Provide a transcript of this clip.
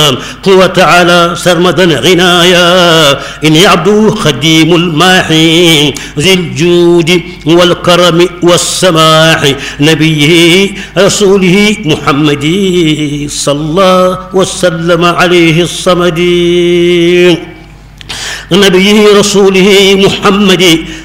قوة على سرمدا غنايا إني عبد خديم الماحي ذي الجود والكرم والسماح نبيه رسوله محمد صلى الله وسلم عليه الصمد نبيه رسوله محمد